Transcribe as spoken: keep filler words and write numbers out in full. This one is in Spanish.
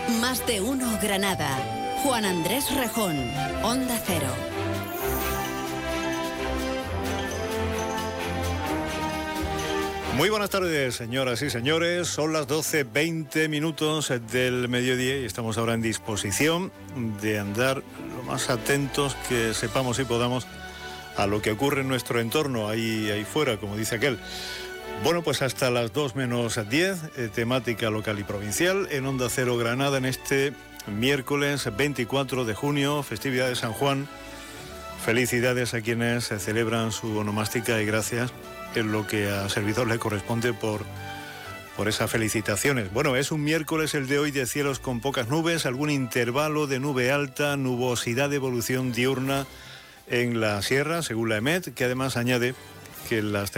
Más de uno Granada. Juan Andrés Rejón, Onda Cero. Muy buenas tardes, señoras y señores. Son las doce veinte minutos del mediodía y estamos ahora en disposición de andar lo más atentos que sepamos y podamos a lo que ocurre en nuestro entorno, ahí, ahí fuera, como dice aquel. Bueno, pues hasta las dos menos diez, eh, temática local y provincial en Onda Cero Granada en este miércoles veinticuatro de junio, festividad de San Juan. Felicidades a quienes celebran su onomástica y gracias en lo que a servidor le corresponde por, por esas felicitaciones. Bueno, es un miércoles el de hoy de cielos con pocas nubes, algún intervalo de nube alta, nubosidad de evolución diurna en la sierra, según la EMET, que además añade que las